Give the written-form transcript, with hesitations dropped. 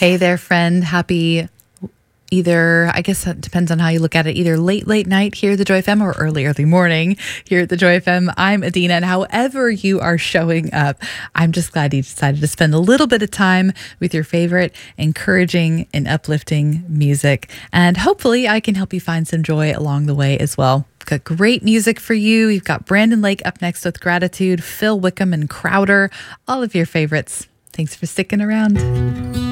Hey there, friend. Happy either, I guess it depends on how you look at it, either late night here at the Joy FM or early morning here at the Joy FM. I'm Adina, and however you are showing up, I'm just glad you decided to spend a little bit of time with your favorite encouraging and uplifting music. And hopefully I can help you find some joy along the way as well. We've got great music for you. You've got Brandon Lake up next with Gratitude, Phil Wickham and Crowder, all of your favorites. Thanks for sticking around.